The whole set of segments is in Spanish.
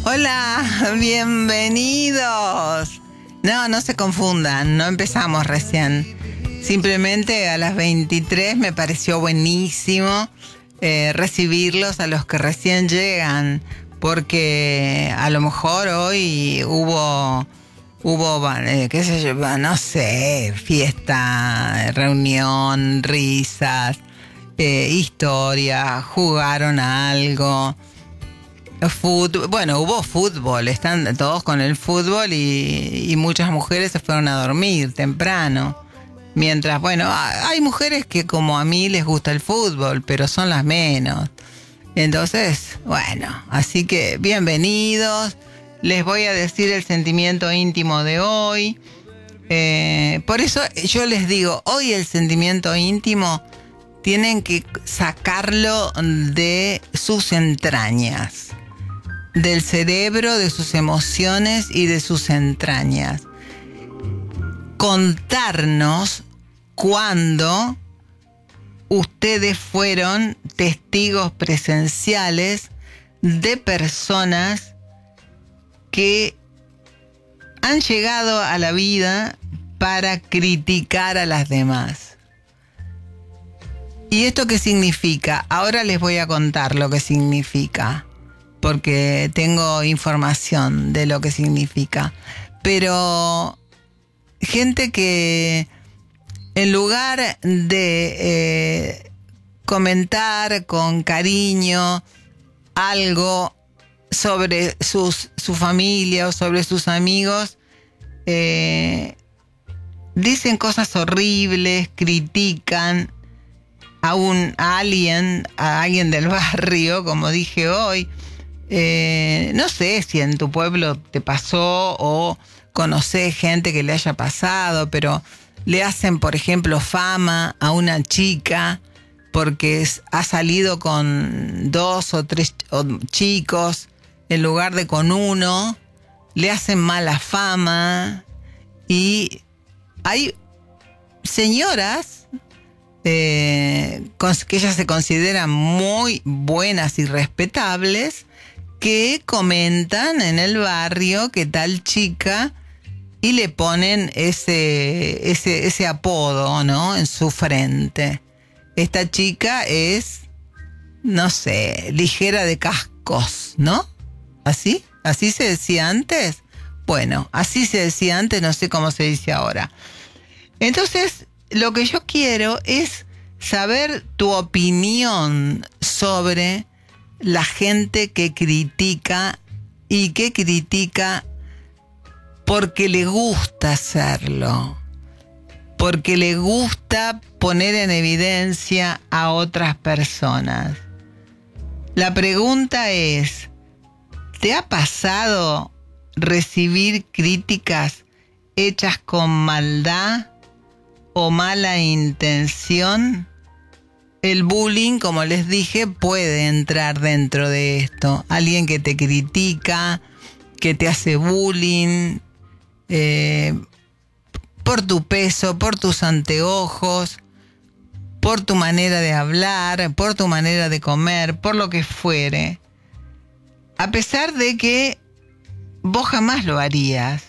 Hola, bienvenidos. No se confundan, no empezamos recién. Simplemente a las 23 me pareció buenísimo recibirlos a los que recién llegan, porque a lo mejor hoy hubo qué sé yo, no sé, fiesta, reunión, risas, historia, jugaron a algo. Bueno, hubo fútbol, están todos con el fútbol y muchas mujeres se fueron a dormir temprano. Mientras, bueno, hay mujeres que como a mí les gusta el fútbol, pero son las menos. Entonces, bueno, así que bienvenidos. Les voy a decir el sentimiento íntimo de hoy. Por eso yo les digo, hoy el sentimiento íntimo tienen que sacarlo de sus entrañas, del cerebro, de sus emociones y de sus entrañas. Contarnos cuándo ustedes fueron testigos presenciales de personas que han llegado a la vida para criticar a las demás. ¿Y esto qué significa? Ahora les voy a contar lo que significa, porque tengo información de lo que significa. Pero gente que en lugar de comentar con cariño algo sobre su familia o sobre sus amigos, dicen cosas horribles, critican a alguien del barrio, como dije hoy. No sé si en tu pueblo te pasó o conocés gente que le haya pasado, pero le hacen, por ejemplo, fama a una chica porque ha salido con 2 o 3 chicos en lugar de con uno, le hacen mala fama, y hay señoras que ellas se consideran muy buenas y respetables, que comentan en el barrio que tal chica y le ponen ese apodo, ¿no?, en su frente. Esta chica es, no sé, ligera de cascos, ¿no? ¿Así se decía antes? Bueno, así se decía antes, no sé cómo se dice ahora. Entonces, lo que yo quiero es saber tu opinión sobre la gente que critica, y que critica porque le gusta hacerlo, porque le gusta poner en evidencia a otras personas. La pregunta es, ¿te ha pasado recibir críticas hechas con maldad o mala intención? El bullying, como les dije, puede entrar dentro de esto. Alguien que te critica, que te hace bullying por tu peso, por tus anteojos, por tu manera de hablar, por tu manera de comer, por lo que fuere. A pesar de que vos jamás lo harías.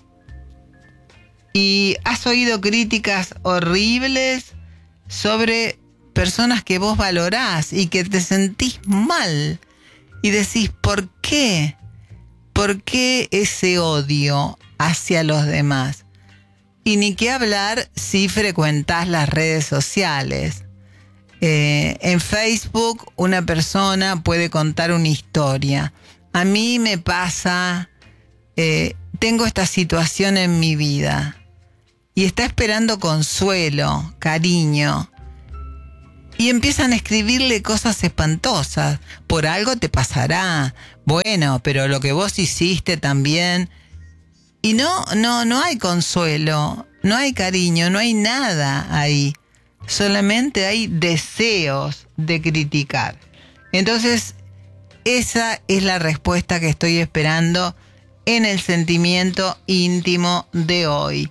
Y has oído críticas horribles sobre personas que vos valorás y que te sentís mal. Y decís, ¿por qué? ¿Por qué ese odio hacia los demás? Y ni qué hablar si frecuentás las redes sociales. En Facebook una persona puede contar una historia. A mí me pasa, tengo esta situación en mi vida, y está esperando consuelo, cariño. Y empiezan a escribirle cosas espantosas. Por algo te pasará. Bueno, pero lo que vos hiciste también. Y no hay consuelo, no hay cariño, no hay nada ahí. Solamente hay deseos de criticar. Entonces, esa es la respuesta que estoy esperando en el sentimiento íntimo de hoy.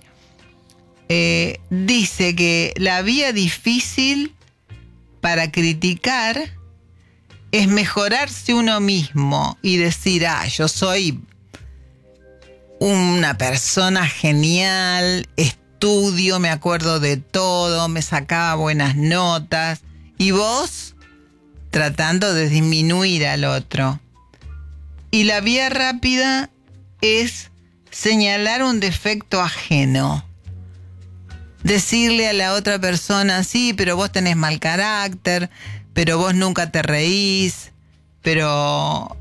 Dice que la vía difícil para criticar es mejorarse uno mismo y decir, yo soy una persona genial, estudio, me acuerdo de todo, me sacaba buenas notas, y vos tratando de disminuir al otro. Y la vía rápida es señalar un defecto ajeno. Decirle a la otra persona, sí, pero vos tenés mal carácter, pero vos nunca te reís, pero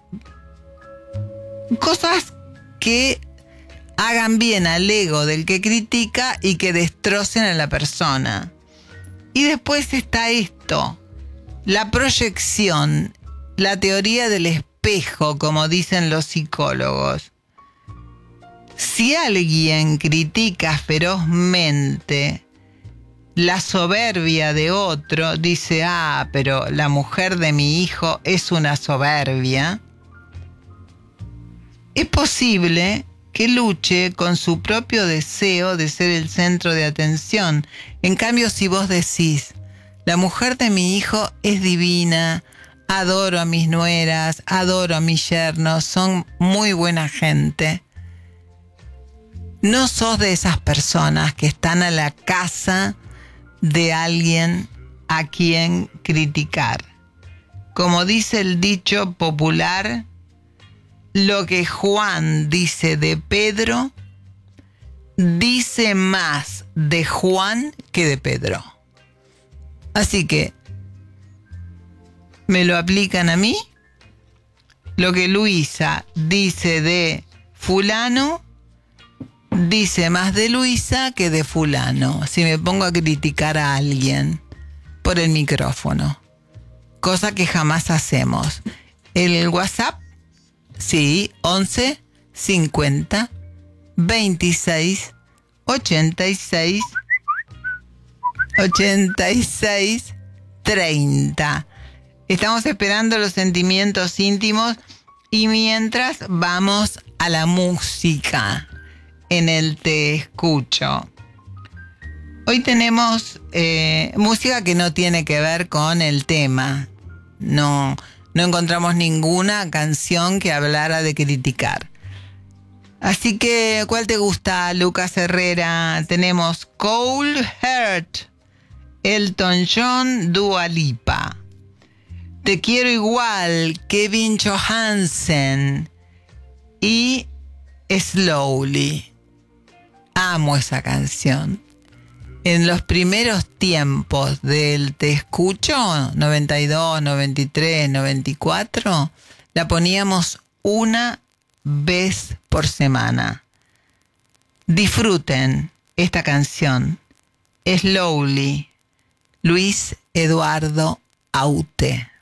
cosas que hagan bien al ego del que critica y que destrocen a la persona. Y después está esto, la proyección, la teoría del espejo, como dicen los psicólogos. Si alguien critica ferozmente la soberbia de otro, dice, pero la mujer de mi hijo es una soberbia, es posible que luche con su propio deseo de ser el centro de atención. En cambio, si vos decís, la mujer de mi hijo es divina, adoro a mis nueras, adoro a mis yernos, son muy buena gente, no sos de esas personas que están a la caza de alguien a quien criticar. Como dice el dicho popular, lo que Juan dice de Pedro, dice más de Juan que de Pedro. Así que, ¿me lo aplican a mí? Lo que Luisa dice de fulano, dice más de Luisa que de fulano. Si me pongo a criticar a alguien por el micrófono, cosa que jamás hacemos. El WhatsApp, sí, 11 50 26 86 86 30. Estamos esperando los sentimientos íntimos y mientras vamos a la música en el Te Escucho. Hoy tenemos música que no tiene que ver con el tema. No encontramos ninguna canción que hablara de criticar. Así que, ¿cuál te gusta, Lucas Herrera? Tenemos Cold Heart, Elton John, Dua Lipa. Te quiero igual, Kevin Johansen. Y Slowly. Amo esa canción. En los primeros tiempos del Te Escucho, 92, 93, 94, la poníamos una vez por semana. Disfruten esta canción. Slowly, Luis Eduardo Aute.